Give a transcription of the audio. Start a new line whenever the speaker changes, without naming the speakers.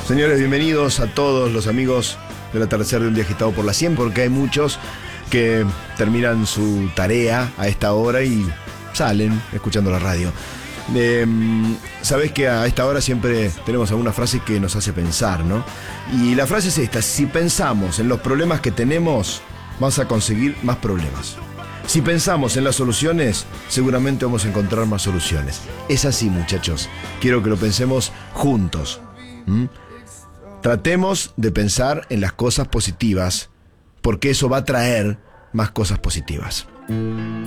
Señores, bienvenidos a todos los amigos del atardecer de un día agitado por la 100, porque hay muchos que terminan su tarea a esta hora y salen escuchando la radio. Sabés que a esta hora siempre tenemos alguna frase que nos hace pensar, ¿no? Y la frase es esta: si pensamos en los problemas que tenemos, vamos a conseguir más problemas. Si pensamos en las soluciones, seguramente vamos a encontrar más soluciones. Es así, muchachos. Quiero que lo pensemos juntos. Tratemos de pensar en las cosas positivas, porque eso va a traer más cosas positivas.